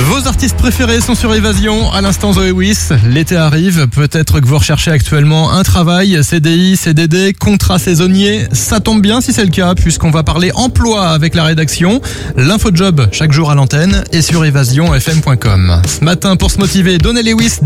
Vos artistes préférés sont sur Évasion, à l'instant Zoé Wiss. L'été arrive, peut-être que vous recherchez actuellement un travail, CDI, CDD, contrat saisonnier. Ça tombe bien si c'est le cas, puisqu'on va parler emploi avec la rédaction. L'infojob chaque jour à l'antenne et sur évasionfm.com. Ce matin, pour se motiver, Donnez Lewis.